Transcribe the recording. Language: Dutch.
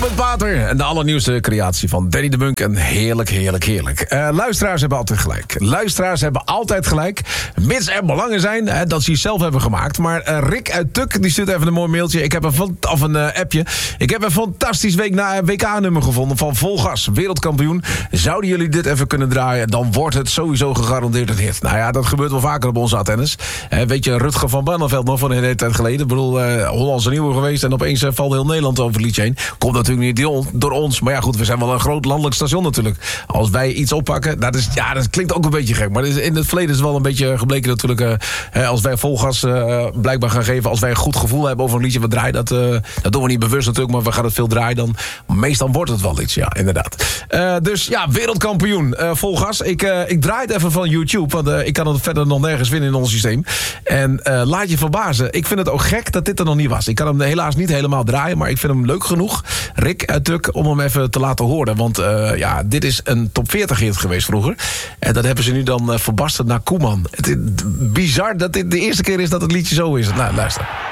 met Pater. En de allernieuwste creatie van Danny de Munk. En heerlijk, heerlijk, heerlijk. Luisteraars hebben altijd gelijk. Luisteraars hebben altijd gelijk. Mits er belangen zijn, dat ze het zelf hebben gemaakt. Maar Rick uit Tuk, die stuurt even een mooi mailtje. Ik heb een appje. Ik heb een fantastisch WK-nummer gevonden van Volgas, wereldkampioen. Zouden jullie dit even kunnen draaien, dan wordt het sowieso gegarandeerd een hit. Nou ja, dat gebeurt wel vaker op onze Athens. Weet je, Rutger van Barneveld nog van een hele tijd geleden. Ik bedoel, Hollandse Nieuwe geweest en opeens valt heel Nederland over het liedje heen. Komt natuurlijk niet door ons. Maar ja, goed, we zijn wel een groot landelijk station natuurlijk. Als wij iets oppakken, dat klinkt ook een beetje gek. Maar in het verleden is het wel een beetje gebleken natuurlijk. Als wij vol gas blijkbaar gaan geven, als wij een goed gevoel hebben over een liedje wat draaien, dat doen we niet bewust natuurlijk, maar we gaan het veel draaien, dan meestal wordt het wel iets, ja, inderdaad. Dus ja, wereldkampioen, vol gas. Ik draai het even van YouTube, want ik kan het verder nog nergens vinden in ons systeem. En laat je verbazen. Ik vind het ook gek dat dit er nog niet was. Ik kan hem helaas niet helemaal draaien, maar ik vind hem leuk genoeg, Rick uit Tuk, om hem even te laten horen. Want dit is een top 40 hit geweest vroeger. En dat hebben ze nu dan verbasterd naar Koeman. Het is bizar dat dit de eerste keer is dat het liedje zo is. Nou, luister.